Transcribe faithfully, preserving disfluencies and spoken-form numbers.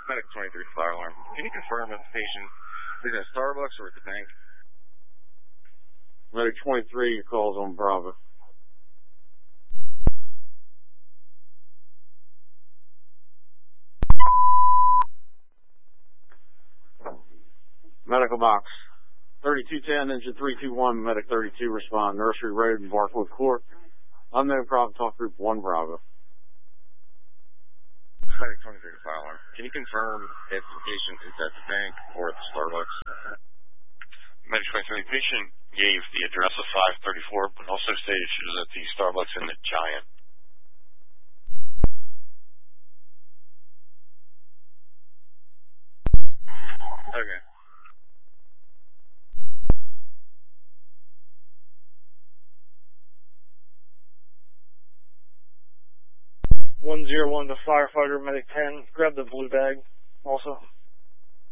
Medic twenty-three, fire alarm. Can you confirm if the patient is at Starbucks or at the bank? Medic twenty-three, your call's on Bravo. Medical box. thirty-two ten, engine three two one, medic thirty-two, respond. Nursery Road and Barkwood Court. Unknown problem, talk group one Bravo. Medic twenty-three, fire alarm. Can you confirm if the patient is at the bank or at the Starbucks? Medic twenty-three, patient gave the address of five thirty-four, but also stated she was at the Starbucks in the Giant. Okay. one zero one to firefighter, medic ten, grab the blue bag.